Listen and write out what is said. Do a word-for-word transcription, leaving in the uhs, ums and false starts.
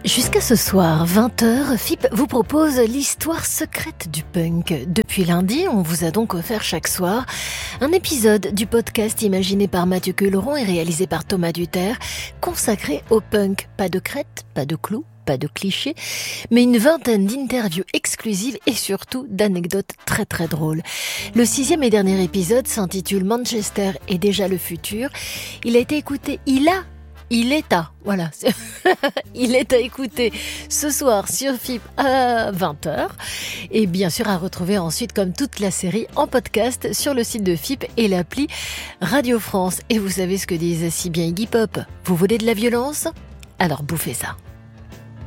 Jusqu'à ce soir, vingt heures, F I P vous propose l'histoire secrète du punk. Depuis lundi, on vous a donc offert chaque soir un épisode du podcast imaginé par Mathieu Culeron et réalisé par Thomas Duterre, consacré au punk. Pas de crête, pas de clous, pas de clichés, mais une vingtaine d'interviews exclusives et surtout d'anecdotes très très drôles. Le sixième et dernier épisode s'intitule Manchester est déjà le futur. Il a été écouté, il a Il est à, voilà, il est à écouter ce soir sur F I P à vingt heures et bien sûr à retrouver ensuite comme toute la série en podcast sur le site de F I P et l'appli Radio France. Et vous savez ce que disent si bien Iggy Pop, vous voulez de la violence ? Alors bouffez ça.